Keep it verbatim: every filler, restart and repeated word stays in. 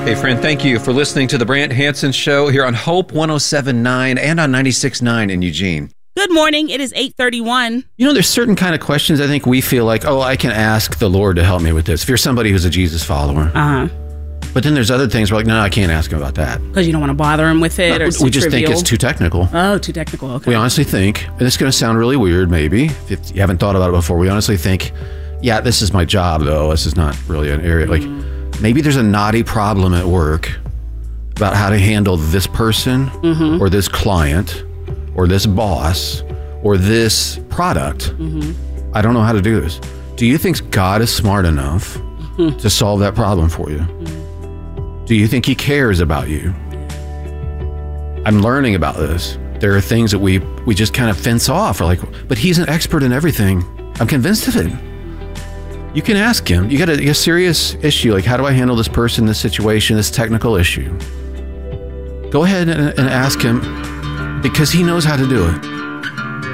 Hey, friend, thank you for listening to the Brant Hansen Show here on Hope one oh seven point nine and on ninety-six point nine in Eugene. Good morning. It is eight thirty-one. You know, there's certain kind of questions I think we feel like, oh, I can ask the Lord to help me with this. If you're somebody who's a Jesus follower. Uh-huh. But then there's other things we're like, no, I can't ask him about that. Because you don't want to bother him with it? No, or it's we too just trivial? think it's too technical. Oh, too technical. Okay. We honestly think, and it's going to sound really weird maybe, if you haven't thought about it before, we honestly think, yeah, this is my job, though. This is not really an area. Like, mm. maybe there's a knotty problem at work about how to handle this person mm-hmm. or this client or this boss or this product. Mm-hmm. I don't know how to do this. Do you think God is smart enough mm-hmm. to solve that problem for you? Mm-hmm. Do you think he cares about you? I'm learning about this. There are things that we we just kind of fence off. Or like, but he's an expert in everything. I'm convinced of it. You can ask him. You got a, a serious issue. Like, how do I handle this person, this situation, this technical issue? Go ahead and, and ask him because he knows how to do it.